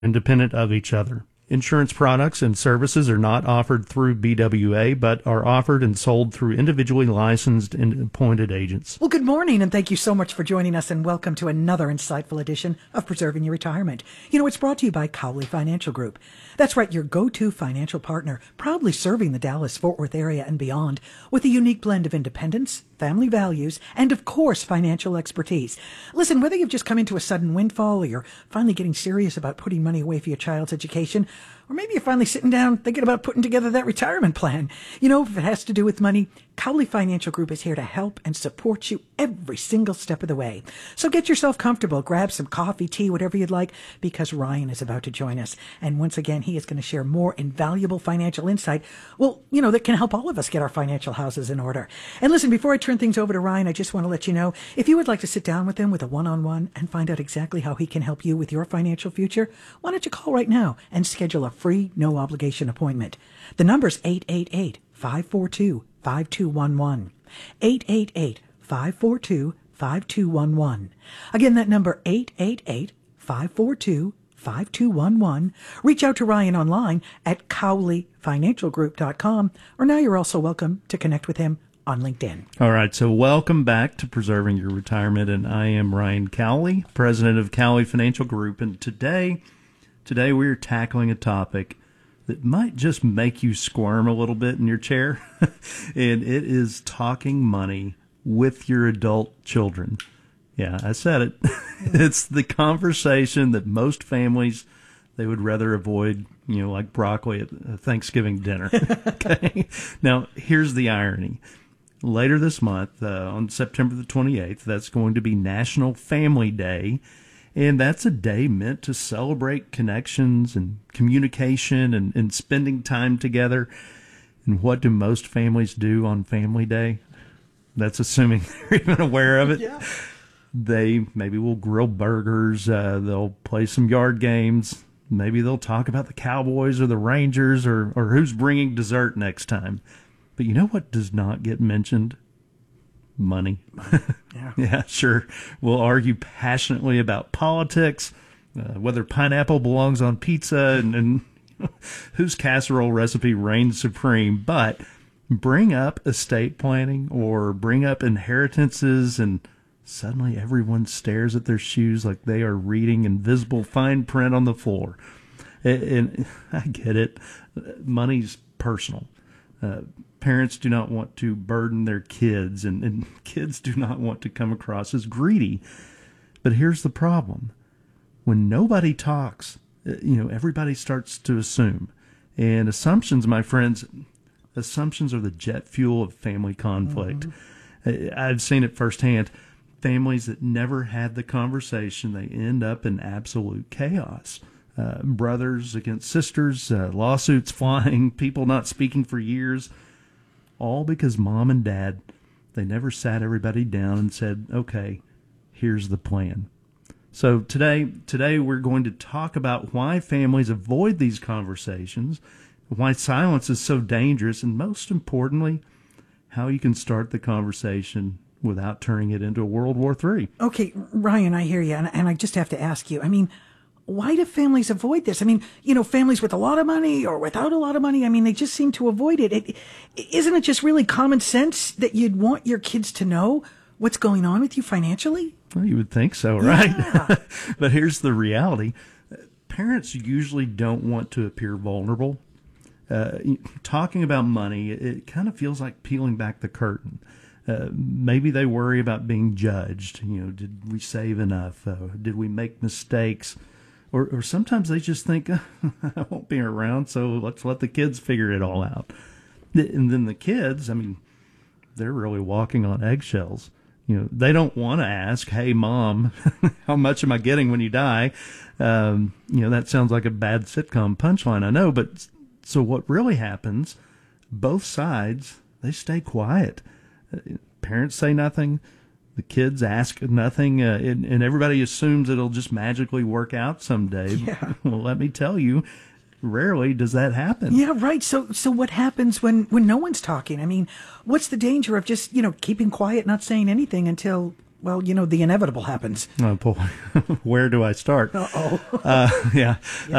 independent of each other. Insurance products and services are not offered through BWA, but are offered and sold through individually licensed and appointed agents. Well, good morning, and thank you so much for joining us, and welcome to another insightful edition of Preserving Your Retirement. You know, it's brought to you by Cowley Financial Group. That's right, your go-to financial partner, proudly serving the Dallas-Fort Worth area and beyond with a unique blend of independence, family values, and of course, financial expertise. Listen, whether you've just come into a sudden windfall or you're finally getting serious about putting money away for your child's education, or maybe you're finally sitting down thinking about putting together that retirement plan. You know, if it has to do with money, Cowley Financial Group is here to help and support you every single step of the way. So get yourself comfortable, grab some coffee, tea, whatever you'd like, because Ryan is about to join us. And once again, he is going to share more invaluable financial insight, well, you know, that can help all of us get our financial houses in order. And listen, before I turn things over to Ryan, I just want to let you know, if you would like to sit down with him with a one-on-one and find out exactly how he can help you with your financial future, why don't you call right now and schedule a free, no-obligation appointment. The number's 888-542-5211. 888-542-5211. Again, that number, 888-542-5211. Reach out to Ryan online at cowleyfinancialgroup.com, or now you're also welcome to connect with him on LinkedIn. All right, so welcome back to Preserving Your Retirement, and I am Ryan Cowley, president of Cowley Financial Group, and today we're tackling a topic that might just make you squirm a little bit in your chair, and it is talking money with your adult children. Yeah, I said it. It's the conversation that most families, they would rather avoid, you know, like broccoli at Thanksgiving dinner. Okay. Now, here's the irony. Later this month, on September the 28th, that's going to be National Family Day. And that's a day meant to celebrate connections and communication and spending time together. And what do most families do on Family Day? That's assuming they're even aware of it. Yeah. They maybe will grill burgers. They'll play some yard games. Maybe they'll talk about the Cowboys or the Rangers or who's bringing dessert next time. But you know what does not get mentioned? Money. Yeah. Yeah, sure. We'll argue passionately about politics, whether pineapple belongs on pizza and whose casserole recipe reigns supreme. But bring up estate planning or bring up inheritances, and suddenly everyone stares at their shoes like they are reading invisible fine print on the floor. And I get it. Money's personal. Parents do not want to burden their kids, and kids do not want to come across as greedy. But here's the problem. When nobody talks, you know, everybody starts to assume. And assumptions, my friends, assumptions are the jet fuel of family conflict. Mm-hmm. I've seen it firsthand. Families that never had the conversation, they end up in absolute chaos. Brothers against sisters, lawsuits flying, people not speaking for years. All because mom and dad, they never sat everybody down and said, okay, here's the plan. So today we're going to talk about why families avoid these conversations, why silence is so dangerous, and most importantly, how you can start the conversation without turning it into a World War III. Okay, Ryan, I hear you, and I just have to ask you, I mean, why do families avoid this? I mean, you know, families with a lot of money or without a lot of money, I mean, they just seem to avoid it. Isn't it just really common sense that you'd want your kids to know what's going on with you financially? Well, you would think so, right? Yeah. But here's the reality. Parents usually don't want to appear vulnerable. Talking about money, it kind of feels like peeling back the curtain. Maybe they worry about being judged. You know, did we save enough? Did we make mistakes? Or sometimes they just think, I won't be around, so let's let the kids figure it all out. And then the kids, I mean, they're really walking on eggshells. You know, they don't want to ask, hey, Mom, how much am I getting when you die? You know, that sounds like a bad sitcom punchline, I know. But so what really happens, both sides, they stay quiet. Parents say nothing. The kids ask nothing, and everybody assumes it'll just magically work out someday. Yeah. Well, let me tell you, rarely does that happen. Yeah, right. So what happens when no one's talking? I mean, what's the danger of just, you know, keeping quiet, not saying anything until well, the inevitable happens. Oh, boy. Where do I start? Uh-oh. Yeah.